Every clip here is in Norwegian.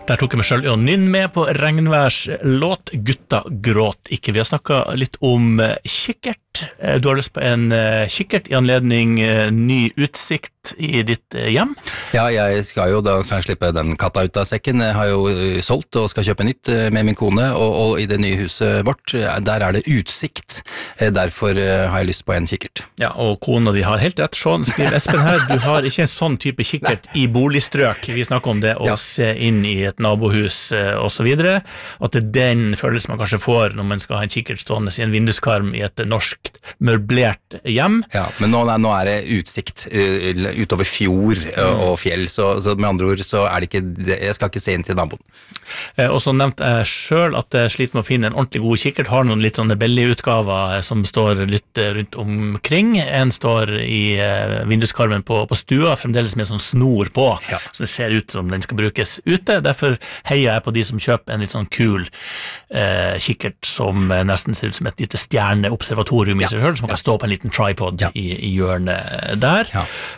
Der tok jeg meg selv og Nynn med på Regnværs låt Gutta gråt ikke. Vi har snakket litt om kikkert. Du har lyst på en kikkert i anledning ny utsikt i ditt hjem? Ja, jeg skal jo da kan jeg slippe den katta ut av sekken. Jeg har jo solgt og skal kjøpe nytt med min kone, og i det nye huset vårt, der det utsikt. Derfor har jeg lyst på en kikkert. Ja, og kona di har helt rett, sånn, skriver Espen her. Du har ikke en sånn type kikkert i boligstrøk. Vi snakker om det å se inn i et nabohus og så videre. At det den følelsen man kanskje får når man skal ha en kikkert stående i en vinduskarm i et norsk møblert hjem. Ja, men nå det utsikt utover fjord og fjell, så med andre ord så det ikke, jeg skal ikke se inn til naboen. Og så nevnte jeg selv at jeg sliter med å finne en ordentlig god kikkert, har noen litt sånne belly-utgaver som står litt rundt omkring. En står i vinduskarmen på stua, fremdeles med sånn snor på, så det ser ut som den skal brukes ute. Derfor heier jeg på de som kjøper en litt sånn kul kikkert som nesten ser ut som et lite stjerneobservatorium i seg selv, som kan stå på en liten tripod i hjørnet der.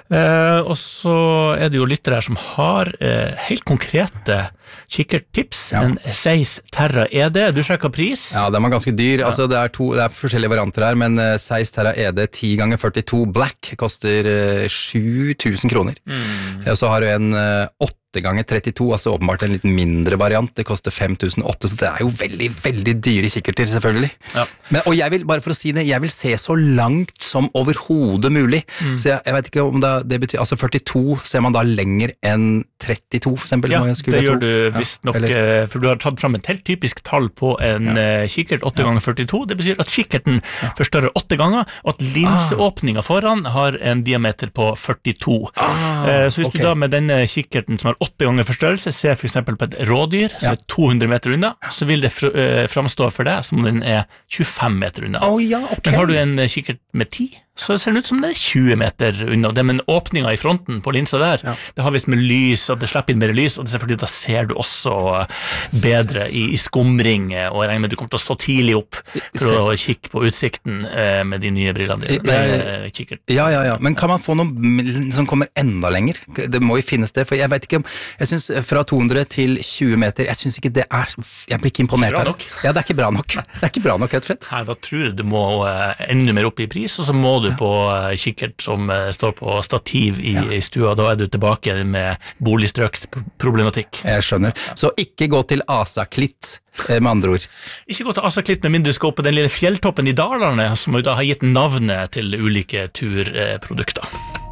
Og så det jo lyttere her som har helt konkrete kikkerttips. En Zeiss Terra ED, du sjekker pris? Ja, den var ganske dyr. Altså, det forskjellige varianter her, men Zeiss Terra ED 10x42 Black koster 7.000 kroner. Og så har du en 8x32, altså åpenbart en litt mindre variant. Det koster 5.800, så det jo veldig, veldig dyre kikkerter, selvfølgelig. Men, og jeg vil, bare for å si det, jeg vil se så langt som overhodet mulig. Så jeg vet ikke om det betyr, altså 42 ser man da lenger enn 32, for eksempel. Ja, det gjør du visst nok, for du har tatt fram et helt typisk tall på en kikkert, 8x42. Det betyr at kikkerten forstørrer 8 ganger, og at linseåpningen foran har en diameter på 42. Så hvis du da med denne kikkerten som har 8 ganger forstørrelse, ser for eksempel på et rådyr som 200 meter unna, så vil det framstå for deg som om den 25 meter unna. Men har du en kikkert med 10, så ser det ut som det 20 meter unna. Det med åpningen i fronten på linsa der, det har vist med lys, at det slipper inn mer lys, og det selvfølgelig da ser du også bedre i skumring, og jeg regner med du kommer til å stå tidlig opp for å kikke på utsikten med de nye brillene dine. Kikkert. Ja, men kan man få noe som kommer enda lenger? Det må jo finnes det, for jeg vet ikke om, jeg synes fra 200 til 20 meter, jeg synes ikke det jeg blir ikke imponert her. Ja, det ikke bra nok. Det ikke bra nok, rett og slett. Nei, da tror jeg du må enda mer opp i pris, og så må du på kikkert som står på stativ i stua, da du tilbake med boligstrøksproblematikk. Jeg skjønner. Så ikke gå til Asaklitt, med andre ord. Ikke gå til Asaklitt med mindre du skal opp på den lille fjelltoppen i Dalarne, som da har gitt navnet til ulike turprodukter.